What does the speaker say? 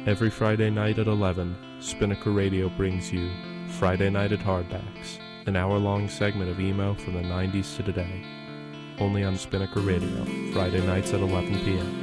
Every Friday night at 11, Spinnaker Radio brings you Friday Night at Hardbacks, an hour-long segment of emo from the 90s to today. Only on Spinnaker Radio, Friday nights at 11 p.m.